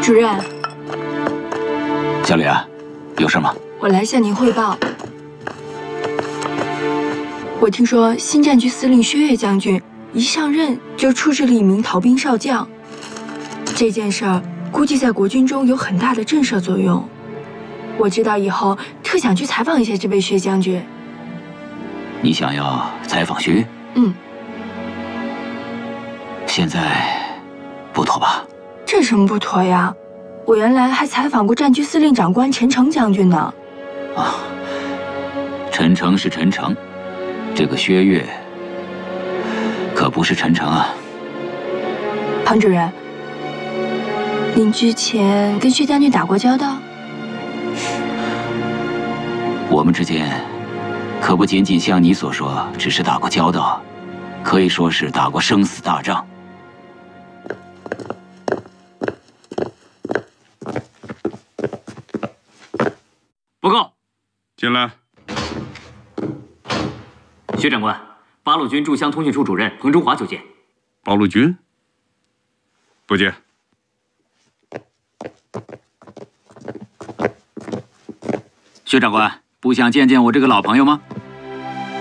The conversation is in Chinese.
主任， 小李啊，有事吗？ 我来向您汇报。我听说新战区司令薛岳将军一上任就处置了一名逃兵少将，这件事儿估计在国军中有很大的震慑作用。我知道以后特想去采访一下这位薛将军。 你想要采访薛岳？ 嗯。 现在不妥吧？ 这什么不妥呀？我原来还采访过战区司令长官陈诚将军呢。 啊，陈诚是陈诚，这个薛岳可不是陈诚啊。 庞主任，您之前跟薛将军打过交道？ 我们之间可不仅仅像你所说，只是打过交道，可以说是打过生死大仗。 报告， 进来。 薛长官，八路军驻湘通讯处主任彭中华求见。 八路军？不见。 薛长官，不想见见我这个老朋友吗？